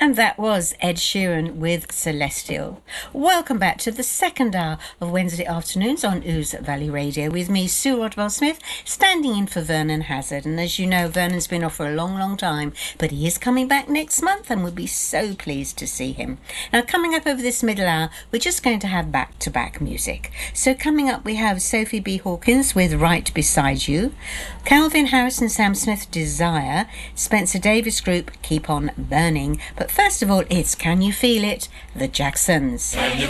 And that was Ed Sheeran with Celestial. Welcome back to the second hour of Wednesday afternoons on Ouse Valley Radio with me, Sue Rodwell-Smith, standing in for Vernon Hazard. And as you know, Vernon's been off for a long, long time, but he is coming back next month and we'll be so pleased to see him. Now, coming up over this middle hour, we're just going to have back-to-back music. So coming up, we have Sophie B. Hawkins with Right Beside You, Calvin Harris and Sam Smith, Desire, Spencer Davis Group, Keep On Burning. But first of all, it's Can You Feel It? The Jacksons. Can you